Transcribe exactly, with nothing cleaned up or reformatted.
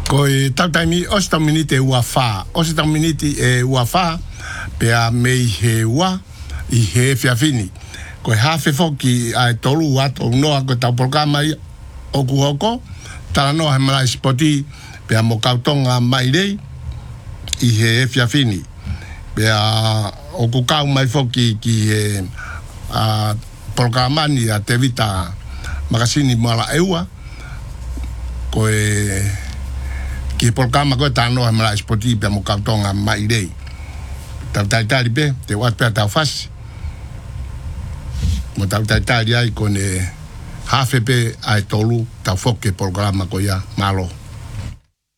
Koi tautaimi osta minite uafa, osta minite e uafa pe a mei he ua I he fiafini. Koi hafe foki ai tolu ato noa ko tau programa I oku hoko, tala noa he malai spoti pe a mo kautonga mai rei I he fiafini. Pe a oku kau mai foki ki he a programa ni a te vita makasini mala eua koe ki programa koe tano he malai spoti pe a mo kautonga mai rei. Tau tai tari pe, te wat pe a tau fasi. Mo tau tai tari ai kone hafe pe ai tolu tau foke programa ko ia malo.